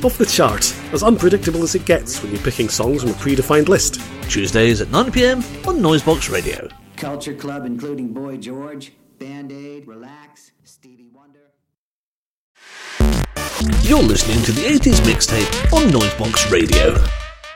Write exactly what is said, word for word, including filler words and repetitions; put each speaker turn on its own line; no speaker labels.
off the chart, as unpredictable as it gets when you're picking songs from a predefined list.
Tuesdays at nine p m on Noisebox Radio.
Culture Club, including Boy George, Band-Aid, Relax, Stevie Wonder.
You're listening to the eighties Mixtape on Noisebox Radio.